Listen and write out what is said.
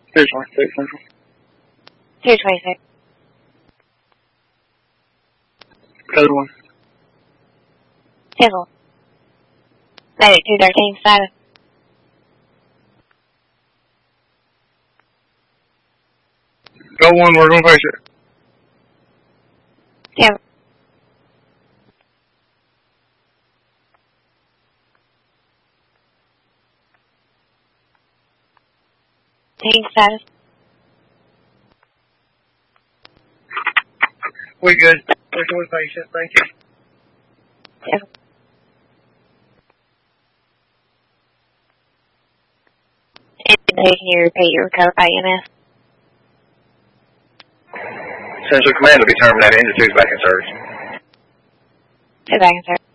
226 Central. 226. Code 1. Civil. Medic 213 status. Code 1, we're going to face it. Civil. Team status. We good. We're going to face it. Thank you. Civil. Can you repeat your code by EMS? Central Command will be terminated. Engine 2 is back in service. 2 back in service.